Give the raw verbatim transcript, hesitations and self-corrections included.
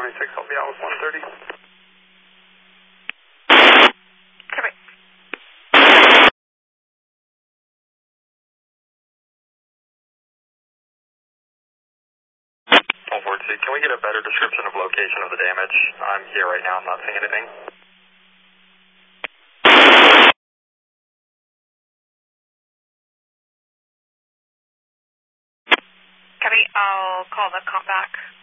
ninety-six, I'll be out with one thirty. Copy. one forty-two, can we get a better description of location of the damage? I'm here right now, I'm not seeing anything. Copy, I'll call the comp back.